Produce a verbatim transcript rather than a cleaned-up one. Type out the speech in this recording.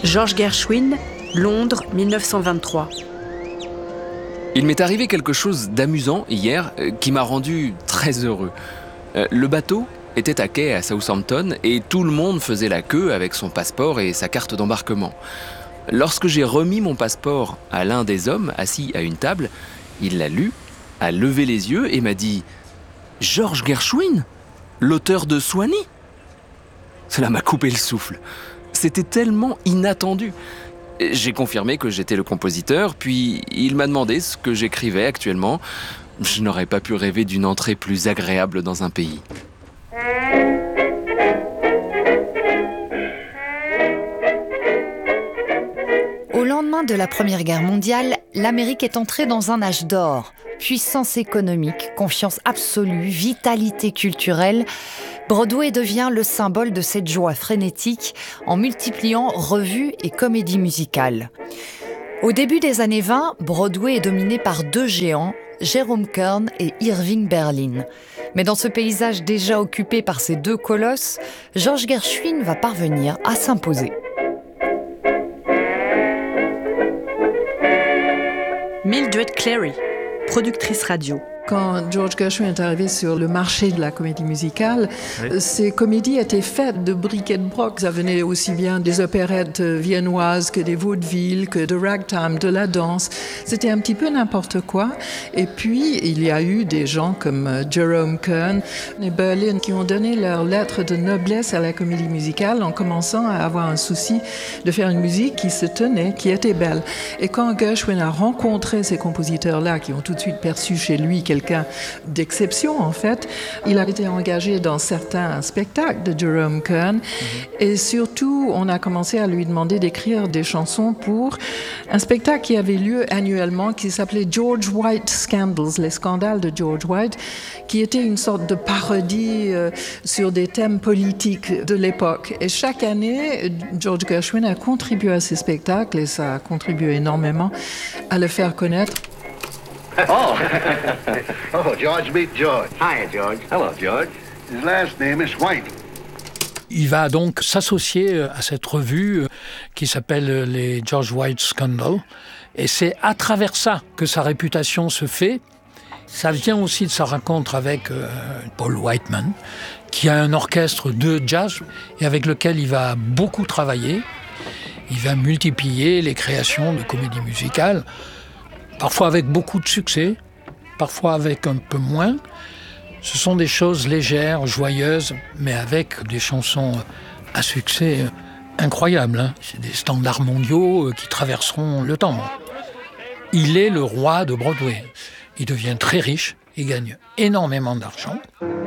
George Gershwin, Londres, dix-neuf cent vingt-trois. Il m'est arrivé quelque chose d'amusant hier euh, qui m'a rendu très heureux. Euh, le bateau était à quai à Southampton et tout le monde faisait la queue avec son passeport et sa carte d'embarquement. Lorsque j'ai remis mon passeport à l'un des hommes assis à une table, il l'a lu, a levé les yeux et m'a dit « George Gershwin, l'auteur de Swanee ?» Cela m'a coupé le souffle. C'était tellement inattendu. J'ai confirmé que j'étais le compositeur, puis il m'a demandé ce que j'écrivais actuellement. Je n'aurais pas pu rêver d'une entrée plus agréable dans un pays. Au lendemain de la Première Guerre mondiale, l'Amérique est entrée dans un âge d'or. Puissance économique, confiance absolue, vitalité culturelle. Broadway devient le symbole de cette joie frénétique en multipliant revues et comédies musicales. Au début des années vingt, Broadway est dominé par deux géants, Jerome Kern et Irving Berlin. Mais dans ce paysage déjà occupé par ces deux colosses, George Gershwin va parvenir à s'imposer. Mildred Clary, productrice radio. Quand George Gershwin est arrivé sur le marché de la comédie musicale, oui. Ces comédies étaient faites de bric et de broc. Ça venait aussi bien des opérettes viennoises que des vaudevilles, que de ragtime, de la danse. C'était un petit peu n'importe quoi. Et puis, il y a eu des gens comme Jerome Kern et Berlin qui ont donné leur lettre de noblesse à la comédie musicale en commençant à avoir un souci de faire une musique qui se tenait, qui était belle. Et quand Gershwin a rencontré ces compositeurs-là, qui ont tout de suite perçu chez lui quelqu'un d'exception, en fait. Il a été engagé dans certains spectacles de Jerome Kern. Mm-hmm. Et surtout, on a commencé à lui demander d'écrire des chansons pour un spectacle qui avait lieu annuellement, qui s'appelait George White Scandals, les scandales de George White, qui était une sorte de parodie euh, sur des thèmes politiques de l'époque. Et chaque année, George Gershwin a contribué à ces spectacles et ça a contribué énormément à le faire connaître. Oh. Oh, George, meet George. Hi, George. Hello, George. His last name is White. Il va donc s'associer à cette revue qui s'appelle les George White Scandals. Et c'est à travers ça que sa réputation se fait. Ça vient aussi de sa rencontre avec euh, Paul Whiteman, qui a un orchestre de jazz et avec lequel il va beaucoup travailler. Il va multiplier les créations de comédies musicales. Parfois avec beaucoup de succès, parfois avec un peu moins. Ce sont des choses légères, joyeuses, mais avec des chansons à succès incroyables. Hein. C'est des standards mondiaux qui traverseront le temps. Il est le roi de Broadway. Il devient très riche, il gagne énormément d'argent.